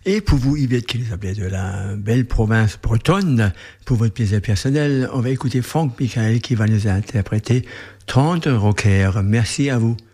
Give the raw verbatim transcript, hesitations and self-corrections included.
Et pour vous, Yvette, qui nous appelez de la belle province bretonne, pour votre plaisir personnel, on va écouter Franck Michael qui va nous interpréter trente rockers. Merci à vous.